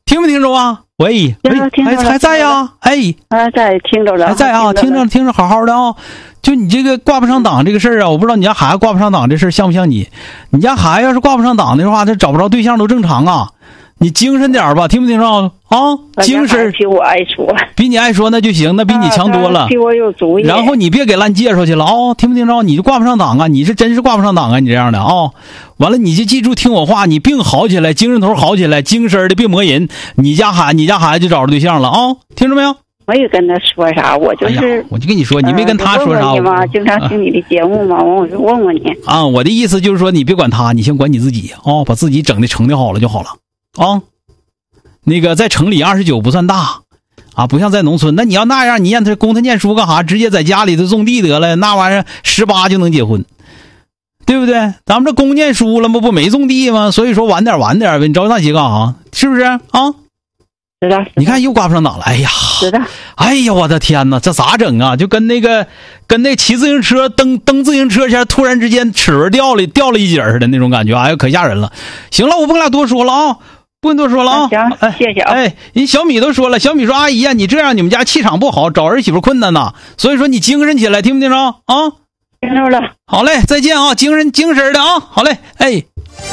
听没听着啊？喂，还在呀？哎， 在听着了， 还在啊？听着，好好的啊。就你这个挂不上档这个事儿啊，我不知道你家孩子挂不上档这事儿像不像你？你家孩子要是挂不上档的话，他找不着对象都正常啊。你精神点吧，听没听着啊？精神比我爱说， 比你爱说那就行，那比你强多了。 比我有主意。 然后你别给烂介绍去了啊！听没听着？你就挂不上档啊！你是真是挂不上档啊！你这样的啊，完了你就记住听我话，你病好起来，精神头好起来，精神的别磨人。你家孩子就找着对象了啊！听着没有？ 没有跟他说啥，我就是， 我就跟你说，你没跟他说啥。 问你嘛，经常听你的节目嘛，我就问问你啊。我的意思就是说，你别管他，你先管你自己啊，把自己整的成的好了就好了啊。那个在城里29不算大啊，不像在农村。那你要那样，你让他供他念书干啥？直接在家里头种地得了，那玩意儿18就能结婚，对不对？咱们这供念书了吗？不没种地吗？所以说晚点呗，你着那些干啥？是不是啊？ 是的。 你看又挂不上档了，哎呀， 是的。 哎呀，我的天哪，这咋整啊？就跟那骑自行车蹬自行车前，突然之间齿轮掉了一截似的那种感觉，哎呀，可吓人了。行了，我不跟俩多说了啊。不跟多说了啊！ 行，谢谢啊！ 哎，人小米都说了，小米说阿姨呀，你这样你们家气场不好，找儿媳妇困难呐，所以说你精神起来，听没听着啊？ 听着了。 好嘞，再见啊！精神的啊！好嘞，哎。